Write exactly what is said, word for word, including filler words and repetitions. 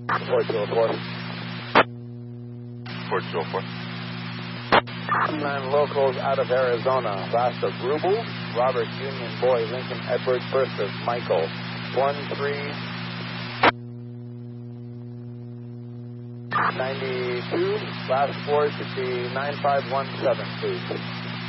four two oh four. four two oh four. Nine locals out of Arizona. Last of Rubel, Robert Union Boy, Lincoln Edward, first of Michael. one three ninety-two. Last four should be nine five one seven, please.